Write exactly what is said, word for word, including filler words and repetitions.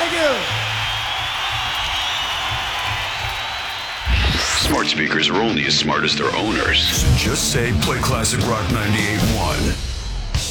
Thank you. Smart speakers are only as smart as their owners. So just say play Classic Rock ninety-eight point one.